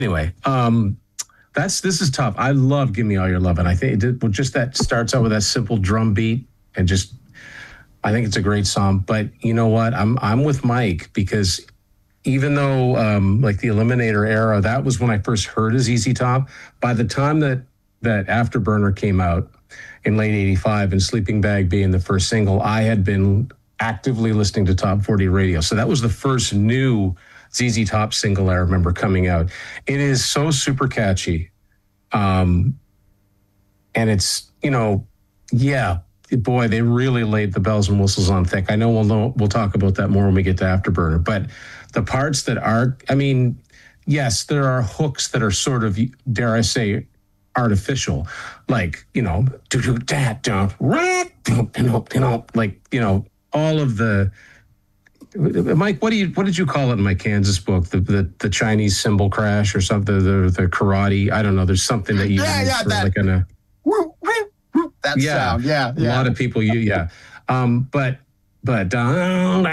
Anyway, this is tough. I love "Give Me All Your Love," and I think just that starts out with that simple drum beat, and just I think it's a great song. But you know what? I'm with Mike, because even though like the Eliminator era, that was when I first heard his ZZ Top. By the time that Afterburner came out in late '85 and Sleeping Bag being the first single, I had been actively listening to Top 40 radio. So that was the first new ZZ Top single I remember coming out. It is so super catchy. And it's, boy, they really laid the bells and whistles on thick. I know we'll talk about that more when we get to Afterburner, but the parts that are, yes, there are hooks that are sort of, dare I say, artificial, like, all of the, Mike, what did you call it in my Kansas book? The Chinese cymbal crash or something, the karate. I don't know. There's something that you use for that, like that sound. Yeah. A lot of people but down,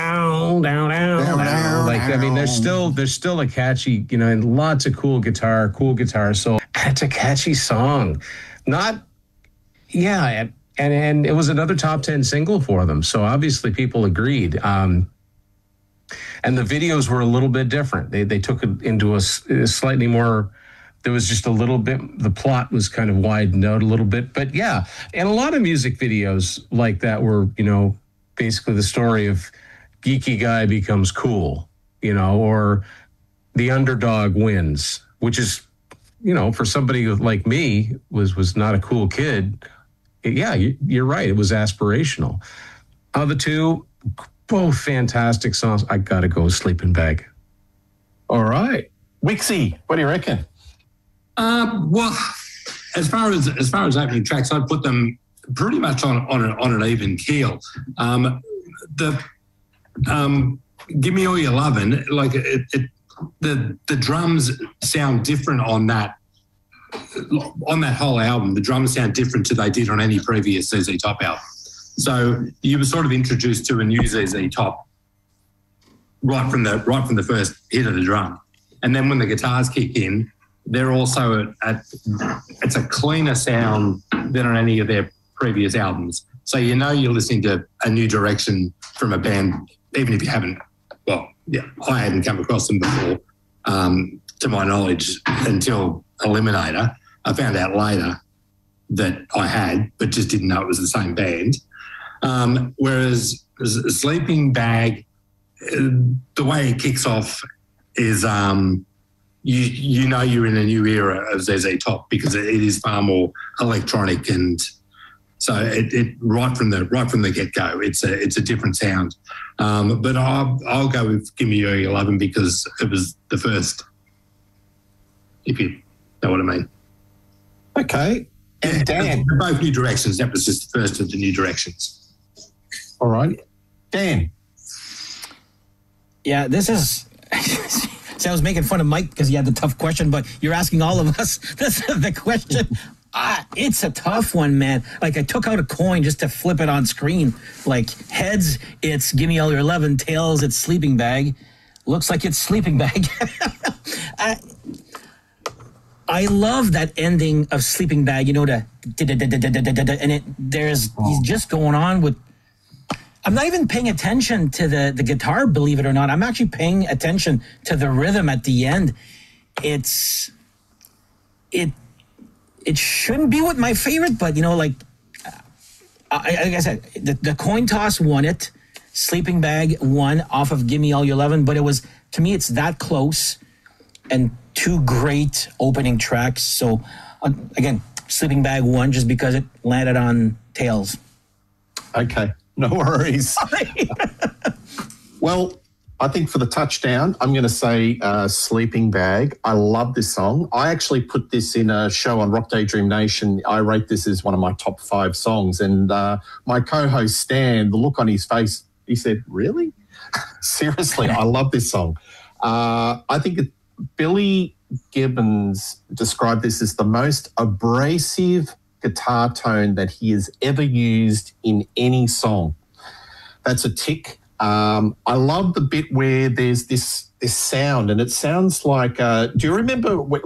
like, there's still a catchy, and lots of cool guitar. So it's a catchy song. And it was another top 10 single for them. So obviously people agreed. And the videos were a little bit different. They took it into a slightly more, there was just a little bit, the plot was kind of widened out a little bit. But yeah, and a lot of music videos like that were, basically the story of geeky guy becomes cool, or the underdog wins, which is, for somebody like me, was not a cool kid. Yeah, you're right. It was aspirational. The two, both fantastic songs. I gotta go Sleeping Bag. All right, Wixie, what do you reckon? Well, as far as opening tracks, I'd put them pretty much on an even keel. Give Me All Your Lovin', like the drums sound different on that whole album. The drums sound different to they did on any previous ZZ Top album. So you were sort of introduced to a new ZZ Top right from the first hit of the drum, and then when the guitars kick in, they're also it's a cleaner sound than on any of their previous albums. So you're listening to a new direction from a band, even if you haven't. Well, yeah, I hadn't come across them before, to my knowledge, until Eliminator. I found out later that I had, but just didn't know it was the same band. Whereas Sleeping Bag, the way it kicks off is you're in a new era of ZZ Top, because it is far more electronic, and so it right from the get go, it's a different sound. But I'll go with Give Me All Your Lovin', because it was the first, if you know what I mean. Okay. And Dan, both new directions. That was just the first of the new directions. All right, Dan. Yeah, this is. See, I was making fun of Mike because he had the tough question, but you're asking all of us. This is the question. It's a tough one, man. Like, I took out a coin just to flip it on screen. Like, heads, it's Give Me All Your Lovin'. Tails, it's Sleeping Bag. Looks like it's Sleeping Bag. I love that ending of Sleeping Bag, and he's just going on with. I'm not even paying attention to the guitar, believe it or not. I'm actually paying attention to the rhythm at the end. It shouldn't be my favorite, but like I said, the coin toss won it. Sleeping Bag won off of Give Me All Your Lovin', but to me, it's that close, and two great opening tracks. So again, Sleeping Bag won just because it landed on Tails. Okay. No worries. Well, I think for the touchdown, I'm going to say Sleeping Bag. I love this song. I actually put this in a show on Rock Daydream Nation. I rate this as one of my top 5 songs. And my co-host, Stan, the look on his face, he said, really? Seriously, I love this song. I think Billy Gibbons described this as the most abrasive guitar tone that he has ever used in any song. That's a tick. I love the bit where there's this this sound, and it sounds like. Do you remember